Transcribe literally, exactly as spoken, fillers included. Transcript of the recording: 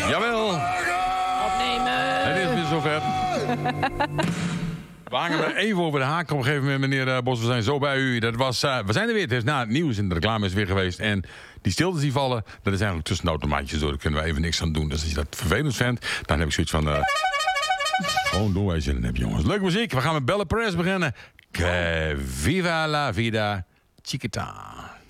Jawel. Opnemen. Het is weer zover. We hangen er even over de haak op een gegeven moment, meneer Bos. We zijn zo bij u. Dat was, uh, we zijn er weer. Het is na het nieuws en de reclame is weer geweest. En die stiltes die vallen, dat is eigenlijk tussen de automaatjes door. Daar kunnen we even niks aan doen. Dus als je dat vervelend vindt, dan heb ik zoiets van... Uh, gewoon doen waar je zin in hebt, jongens. Leuke muziek. We gaan met Bella Perez beginnen. Que viva la vida, chiquita.